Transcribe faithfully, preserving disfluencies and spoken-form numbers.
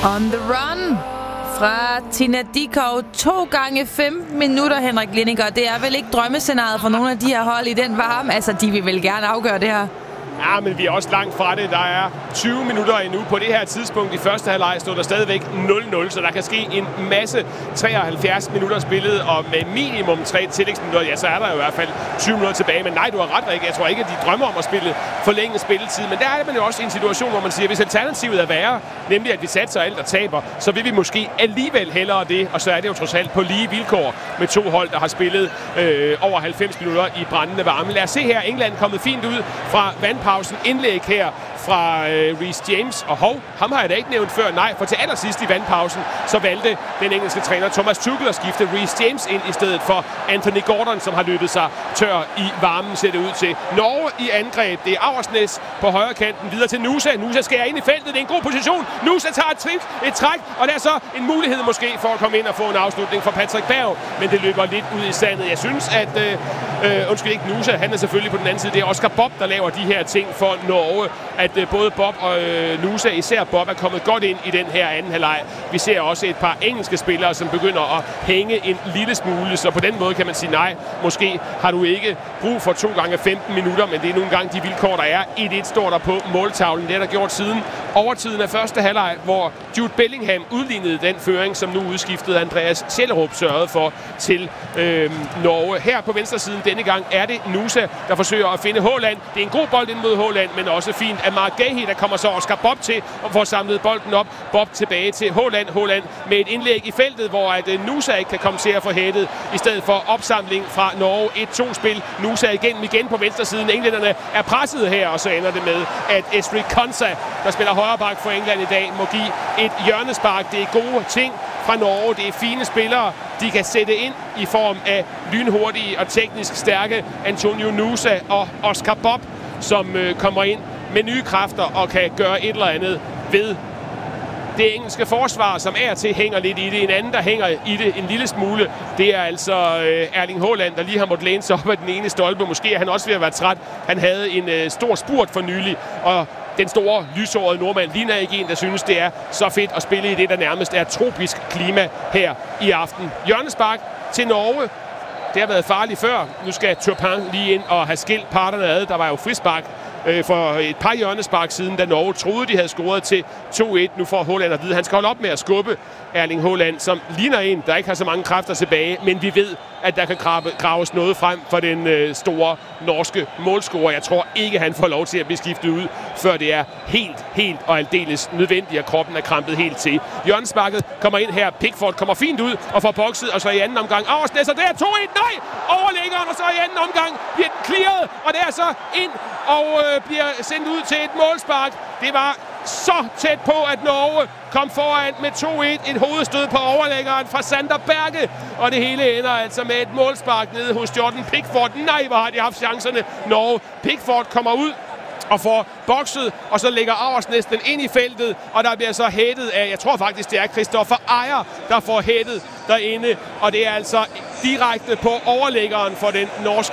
On the run fra Tina Dickow. To gange femten minutter, Henrik Lindinger. Det er vel ikke drømmescenariet for nogle af de her hold i den varme? Altså, de vil vel gerne afgøre det her. Ja, men vi er også langt fra det. Der er tyve minutter endnu. På det her tidspunkt i første halvleg stod der stadigvæk nul nul, så der kan ske en masse. treoghalvfjerds minutter spillet, og med minimum tre tillægsminutter, ja, så er der i hvert fald tyve minutter tilbage. Men nej, du har ret, Rikke. Jeg tror ikke, at de drømmer om at spille forlænget spilletid. Men der er man jo også i en situation, hvor man siger, hvis alternativet er værre, nemlig at vi satser alt og taber, så vil vi måske alligevel hellere det. Og så er det jo trods alt på lige vilkår med to hold, der har spillet øh, over halvfems minutter i brændende varme. Lad os se her. England kommet fint ud fra vandpausen. Indlæg her fra øh, Reece James, og hov, ham har jeg da ikke nævnt før, nej, for til allersidst i vandpausen, så valgte den engelske træner Thomas Tuchel at skifte Reece James ind i stedet for Anthony Gordon, som har løbet sig tør i varmen, ser det ud til. Norge i angreb, det er Auersnes på højre kanten, videre til Nusa. Nusa skærer ind i feltet, det er en god position. Nusa tager et, trik, et træk, og der er så en mulighed måske for at komme ind og få en afslutning fra Patrick Berg, men det løber lidt ud i sandet. Jeg synes, at, øh, øh, undskyld ikke Nusa, han er selvfølgelig på den anden side, det er Oscar Bob, der laver de her ting for Norge, at øh, både Bob og øh, Nusa, især Bob, er kommet godt ind i den her anden halvleg. Vi ser også et par engelske spillere, som begynder at hænge en lille smule, så på den måde kan man sige nej. Måske har du ikke brug for to gange femten minutter, men det er nogle gange de vilkår, der er. et et står der på måltavlen. Det er der gjort siden overtiden af første halvleg, hvor Jude Bellingham udlignede den føring, som nu udskiftede Andreas Schellerup sørgede for til øh, Norge. Her på venstre siden denne gang er det Nusa, der forsøger at finde Haaland. Det er en god bold ind mod Haaland, men også fint af Mark Gahey, der kommer så Oscar Bob til og får samlet bolden op. Bob tilbage til Haaland. Haaland med et indlæg i feltet, hvor at Nusa ikke kan komme til at få hættet, i stedet for opsamling fra Norge. et to spil. Nusa igen igen på venstre siden. Englænderne er presset her, og så ender det med, at Ezri Konsa, der spiller højre bak for England i dag, må give et hjørnespark. Det er gode ting fra Norge. Det er fine spillere, de kan sætte ind i form af lynhurtige og teknisk stærke Antonio Nusa og Oscar Bob, som øh, kommer ind med nye kræfter og kan gøre et eller andet ved det engelske forsvar, som er til hænger lidt i det. En anden, der hænger i det en lille smule, det er altså øh, Erling Haaland, der lige har måttet læne sig op af den ene stolpe. Måske er han også ved at være træt. Han havde en øh, stor spurt for nylig, og den store, lyshårede nordmand ligner ikke en, der synes, det er så fedt at spille i det, der nærmest er tropisk klima her i aften. Hjørnespark til Norge. Det har været farligt før. Nu skal Turpin lige ind og have skilt parterne ad. Der var jo frispark øh, for et par hjørnespark siden, da Norge troede, de havde scoret til to et. Nu får Haaland at vide, at han skal holde op med at skubbe Erling Haaland, som ligner en, der ikke har så mange kræfter tilbage. Men vi ved, at der kan graves noget frem for den øh, store norske målscorer. Jeg tror ikke, han får lov til at blive skiftet ud, før det er helt, helt og aldeles nødvendigt, at kroppen er krampet helt til. Hjørnesparket kommer ind her. Pickford kommer fint ud og får bokset, og så i anden omgang Auersnes, og det er to et. Nej! Overlæggeren, og så i anden omgang bliver den clearet, og det er så ind og øh, bliver sendt ud til et målspark. Det var så tæt på, at Norge kom foran med to et. Et hovedstød på overlæggeren fra Sander Berge. Og det hele ender altså med et målspark nede hos Jordan Pickford. Nej, hvor har de haft chancerne. Norge. Pickford kommer ud og får bokset, og så lægger Auersnes den ind i feltet, og der bliver så hættet af, jeg tror faktisk, det er Christopher Ejer, der får hættet derinde, og det er altså direkte på overlæggeren for den norske